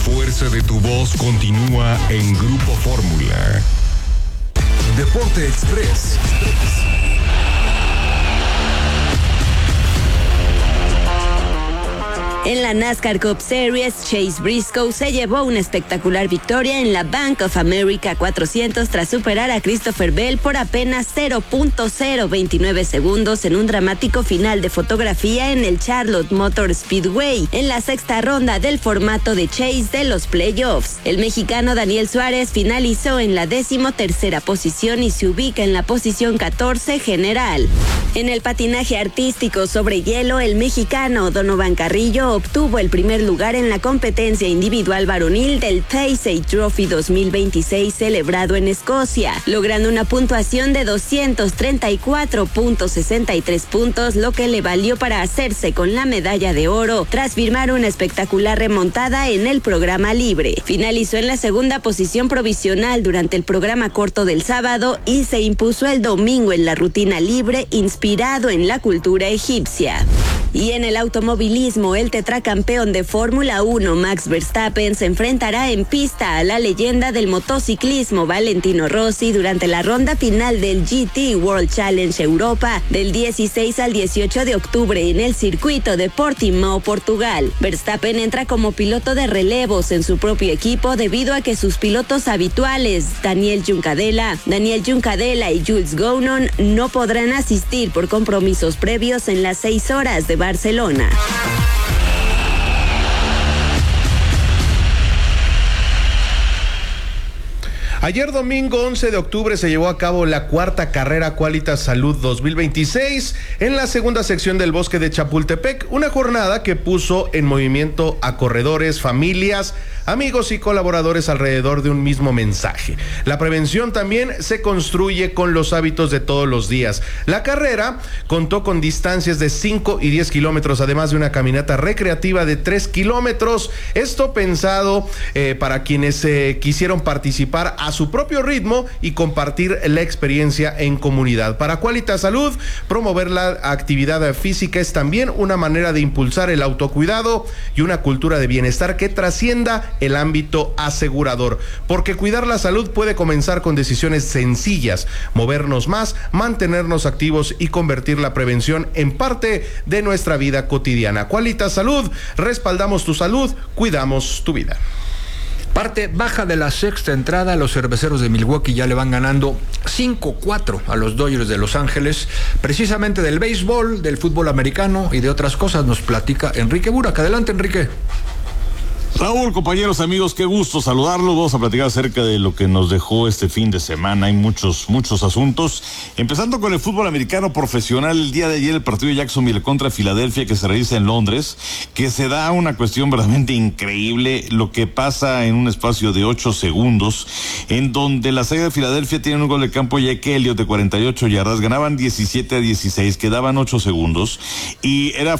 fuerza de tu voz continúa en Grupo Fórmula. Deporte Express. En la NASCAR Cup Series, Chase Briscoe se llevó una espectacular victoria en la Bank of America 400 tras superar a Christopher Bell por apenas 0.029 segundos en un dramático final de fotografía en el Charlotte Motor Speedway, en la sexta ronda del formato de Chase de los playoffs. El mexicano Daniel Suárez finalizó en la 13ª posición y se ubica en la posición 14 general. En el patinaje artístico sobre hielo, el mexicano Donovan Carrillo obtuvo el primer lugar en la competencia individual varonil del Taysay Trophy 2026 celebrado en Escocia, logrando una puntuación de 234.63 puntos, lo que le valió para hacerse con la medalla de oro tras firmar una espectacular remontada en el programa libre. Finalizó en la segunda posición provisional durante el programa corto del sábado y se impuso el domingo en la rutina libre inspirado en la cultura egipcia. Y en el automovilismo, el tetracampeón de Fórmula 1, Max Verstappen, se enfrentará en pista a la leyenda del motociclismo Valentino Rossi durante la ronda final del GT World Challenge Europa del 16 al 18 de octubre en el circuito de Portimão, Portugal. Verstappen entra como piloto de relevos en su propio equipo debido a que sus pilotos habituales, Daniel Juncadella y Jules Gounon, no podrán asistir por compromisos previos en las 6 horas de Barcelona. Ayer domingo 11 de octubre se llevó a cabo la cuarta carrera Qualitas Salud 2026 en la segunda sección del Bosque de Chapultepec, una jornada que puso en movimiento a corredores, familias, amigos y colaboradores alrededor de un mismo mensaje. La prevención también se construye con los hábitos de todos los días. La carrera contó con distancias de 5 y 10 kilómetros, además de una caminata recreativa de 3 kilómetros. Esto pensado para quienes quisieron participar a su propio ritmo y compartir la experiencia en comunidad. Para Qualitas Salud, promover la actividad física es también una manera de impulsar el autocuidado y una cultura de bienestar que trascienda el ámbito asegurador, porque cuidar la salud puede comenzar con decisiones sencillas: movernos más, mantenernos activos y convertir la prevención en parte de nuestra vida cotidiana. Qualitas Salud, respaldamos tu salud, cuidamos tu vida. Parte baja de la sexta entrada, los cerveceros de Milwaukee ya le van ganando 5-4 a los Dodgers de Los Ángeles, precisamente del béisbol, del fútbol americano y de otras cosas. Nos platica Enrique Burak. Adelante, Enrique. Raúl, compañeros, amigos, qué gusto saludarlos. Vamos a platicar acerca de lo que nos dejó este fin de semana. Hay muchos asuntos. Empezando con el fútbol americano profesional. El día de ayer el partido de Jacksonville contra Filadelfia, que se realiza en Londres, que se da una cuestión verdaderamente increíble. Lo que pasa en un espacio de 8 segundos, en donde las Águilas de Filadelfia tienen un gol de campo, Jake Elliott, de 48 yardas. Ganaban 17-16, quedaban 8 segundos. Y era